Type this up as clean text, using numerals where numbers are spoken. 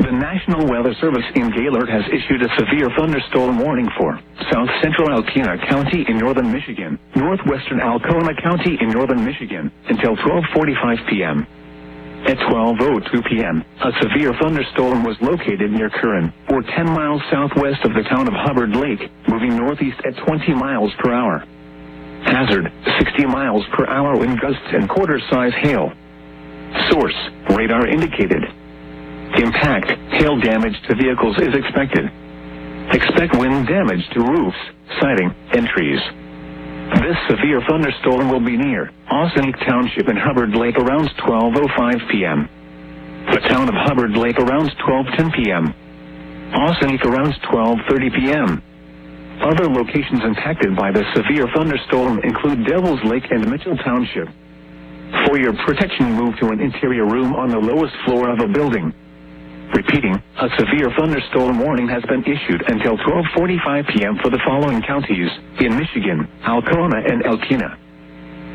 The National Weather Service in Gaylord has issued a severe thunderstorm warning for south central Alpena County in northern Michigan, northwestern Alcona County in northern Michigan, until 12:45 p.m. At 12:02 p.m., a severe thunderstorm was located near Curran, or 10 miles southwest of the town of Hubbard Lake, moving northeast at 20 miles per hour. Hazard, 60 miles per hour wind gusts and quarter-size hail. Source, radar indicated. Impact, hail damage to vehicles is expected. Expect wind damage to roofs, siding, and trees. This severe thunderstorm will be near Ossining Township in Hubbard Lake around 12:05 p.m. The town of Hubbard Lake around 12:10 p.m. Ossining around 12:30 p.m. Other locations impacted by the severe thunderstorm include Devil's Lake and Mitchell Township. For your protection, move to an interior room on the lowest floor of a building. Repeating, a severe thunderstorm warning has been issued until 12:45 p.m. for the following counties in Michigan: Alcona and Alpena.